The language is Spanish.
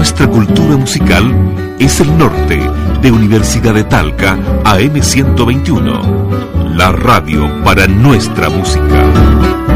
nuestra cultura musical es el norte de Universidad de Talca, AM 121. La radio para nuestra música.